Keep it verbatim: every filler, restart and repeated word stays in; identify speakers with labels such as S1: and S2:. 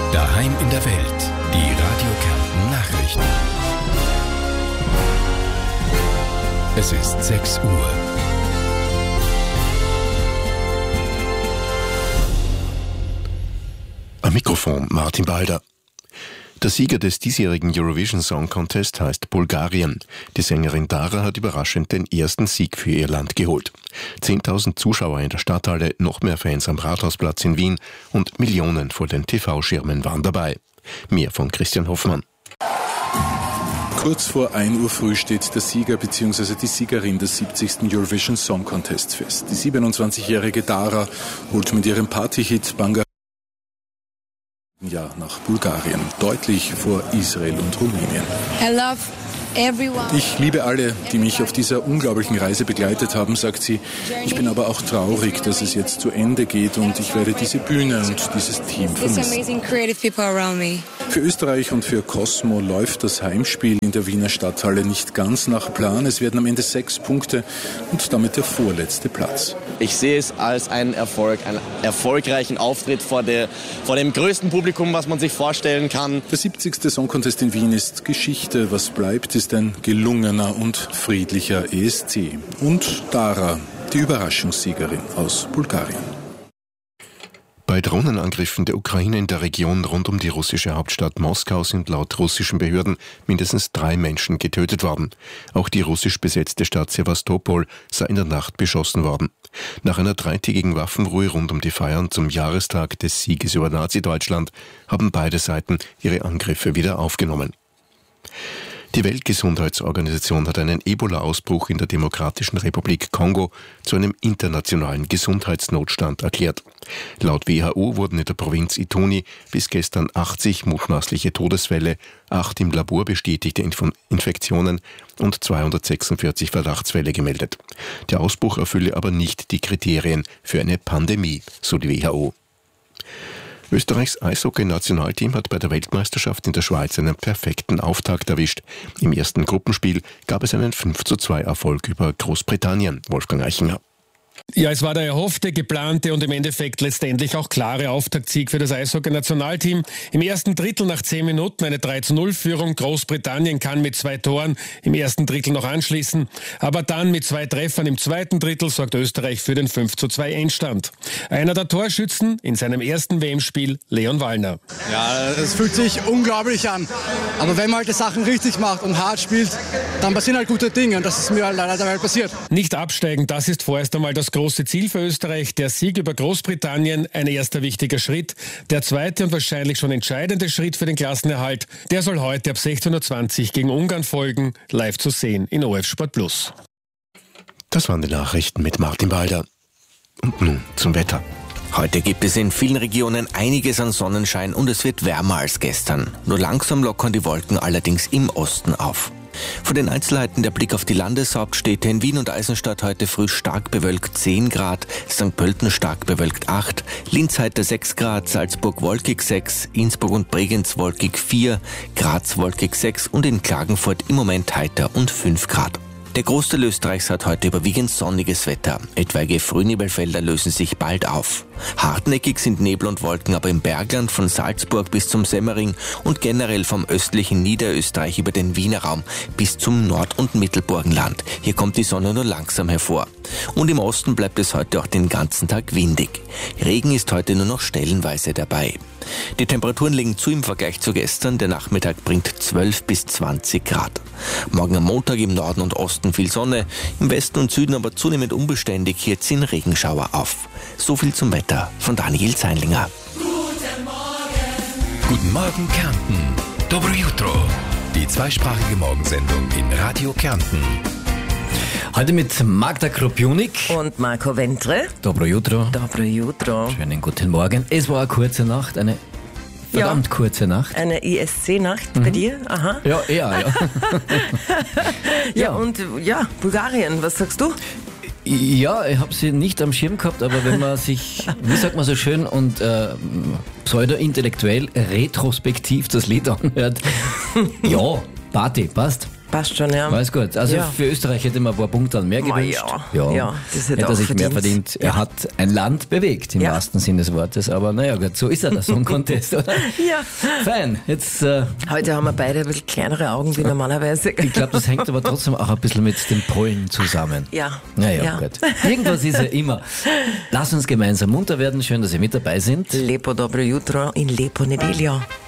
S1: Daheim in der Welt. Die Radio Kärnten Nachrichten. Es ist sechs Uhr.
S2: Am Mikrofon Martin Balder. Der Sieger des diesjährigen Eurovision Song Contest heißt Bulgarien. Die Sängerin Dara hat überraschend den ersten Sieg für ihr Land geholt. zehntausend Zuschauer in der Stadthalle, noch mehr Fans am Rathausplatz in Wien und Millionen vor den T V-Schirmen waren dabei. Mehr von Christian Hoffmann.
S3: Kurz vor ein Uhr früh steht der Sieger bzw. die Siegerin des siebzigsten Eurovision Song Contest fest. Die siebenundzwanzigjährige Dara holt mit ihrem Partyhit Banga ja nach Bulgarien, deutlich vor Israel und Rumänien.
S4: I love everyone.
S3: Ich liebe alle, die mich auf dieser unglaublichen Reise begleitet haben, sagt sie. Ich bin aber auch traurig, dass es jetzt zu Ende geht und ich werde diese Bühne und dieses Team vermissen. Für Österreich und für Cosmo läuft das Heimspiel in der Wiener Stadthalle nicht ganz nach Plan. Es werden am Ende sechs Punkte und damit der vorletzte Platz.
S5: Ich sehe es als einen Erfolg, einen erfolgreichen Auftritt vor, der, vor dem größten Publikum, was man sich vorstellen kann.
S3: Der siebzigste Song Contest in Wien ist Geschichte. Was bleibt, ist ein gelungener und friedlicher E S C. Und Dara, die Überraschungssiegerin aus Bulgarien.
S2: Bei Drohnenangriffen der Ukraine in der Region rund um die russische Hauptstadt Moskau sind laut russischen Behörden mindestens drei Menschen getötet worden. Auch die russisch besetzte Stadt Sewastopol sei in der Nacht beschossen worden. Nach einer dreitägigen Waffenruhe rund um die Feiern zum Jahrestag des Sieges über Nazi-Deutschland haben beide Seiten ihre Angriffe wieder aufgenommen. Die Weltgesundheitsorganisation hat einen Ebola-Ausbruch in der Demokratischen Republik Kongo zu einem internationalen Gesundheitsnotstand erklärt. Laut W H O wurden in der Provinz Ituri bis gestern achtzig mutmaßliche Todesfälle, acht im Labor bestätigte Infektionen und zweihundertsechsundvierzig Verdachtsfälle gemeldet. Der Ausbruch erfülle aber nicht die Kriterien für eine Pandemie, so die W H O. Österreichs Eishockey-Nationalteam hat bei der Weltmeisterschaft in der Schweiz einen perfekten Auftakt erwischt. Im ersten Gruppenspiel gab es einen fünf zu zwei Erfolg über Großbritannien. Wolfgang Eichinger.
S6: Ja, es war der erhoffte, geplante und im Endeffekt letztendlich auch klare Auftaktsieg für das Eishockey-Nationalteam. Im ersten Drittel nach zehn Minuten eine drei zu null Führung. Großbritannien kann mit zwei Toren im ersten Drittel noch anschließen. Aber dann mit zwei Treffern im zweiten Drittel sorgt Österreich für den fünf zu zwei Endstand. Einer der Torschützen in seinem ersten W M-Spiel, Leon Wallner.
S7: Ja, es fühlt sich unglaublich an. Aber wenn man halt die Sachen richtig macht und hart spielt, dann passieren halt gute Dinge. Und das ist mir halt leider passiert.
S6: Nicht absteigen, das ist vorerst einmal das große Ziel für Österreich. Der Sieg über Großbritannien, ein erster wichtiger Schritt. Der zweite und wahrscheinlich schon entscheidende Schritt für den Klassenerhalt, der soll heute ab sechzehn Uhr zwanzig gegen Ungarn folgen, live zu sehen in O F Sport Plus.
S2: Das waren die Nachrichten mit Martin Balder. Und nun zum Wetter.
S8: Heute gibt es in vielen Regionen einiges an Sonnenschein und es wird wärmer als gestern. Nur langsam lockern die Wolken allerdings im Osten auf. Von den Einzelheiten der Blick auf die Landeshauptstädte. In Wien und Eisenstadt heute früh stark bewölkt zehn Grad, Sankt Pölten stark bewölkt acht, Linz heiter sechs Grad, Salzburg wolkig sechs, Innsbruck und Bregenz wolkig vier, Graz wolkig sechs und in Klagenfurt im Moment heiter und fünf Grad. Der Großteil Österreichs hat heute überwiegend sonniges Wetter. Etwaige Frühnebelfelder lösen sich bald auf. Hartnäckig sind Nebel und Wolken aber im Bergland von Salzburg bis zum Semmering und generell vom östlichen Niederösterreich über den Wiener Raum bis zum Nord- und Mittelburgenland. Hier kommt die Sonne nur langsam hervor. Und im Osten bleibt es heute auch den ganzen Tag windig. Regen ist heute nur noch stellenweise dabei. Die Temperaturen legen zu im Vergleich zu gestern. Der Nachmittag bringt zwölf bis zwanzig Grad. Morgen am Montag im Norden und Osten viel Sonne, im Westen und Süden aber zunehmend unbeständig. Hier ziehen Regenschauer auf. So viel zum Wetter von Daniel Zeinlinger.
S1: Guten Morgen. Guten Morgen Kärnten. Dobro jutro. Die zweisprachige Morgensendung in Radio Kärnten.
S9: Heute mit Magda Krupjunik
S10: und Marco Ventre.
S9: Dobro jutro.
S10: Dobro jutro.
S9: Schönen guten Morgen. Es war eine kurze Nacht, eine verdammt ja, kurze Nacht.
S10: Eine I S C-Nacht mhm. bei dir? Aha.
S9: Ja, eher, ja.
S10: ja. Ja, und ja, Bulgarien, was sagst du?
S9: Ja, ich habe sie nicht am Schirm gehabt, aber wenn man sich, wie sagt man so schön, und äh, pseudo-intellektuell retrospektiv das Lied anhört, ja, Party, passt.
S10: Passt schon, ja.
S9: Alles gut. Also
S10: ja.
S9: für Österreich hätte man ein paar Punkte mehr gewünscht.
S10: Ja, ja. ja das hätte,
S9: hätte er sich
S10: verdient.
S9: mehr verdient. Er
S10: ja.
S9: hat ein Land bewegt, im
S10: ja.
S9: wahrsten Sinne des Wortes. Aber naja, gut, so ist er, der Song Contest, oder?
S10: Ja.
S9: Fein. Jetzt, äh,
S10: heute haben wir beide ein bisschen kleinere Augen wie normalerweise.
S9: Ich glaube, das hängt aber trotzdem auch ein bisschen mit den Pollen zusammen.
S10: Ja.
S9: Naja,
S10: ja.
S9: gut. Irgendwas ist ja immer. Lass uns gemeinsam munter werden. Schön, dass ihr mit dabei sind.
S10: Lepo dobro jutro in Lepo nedeljo.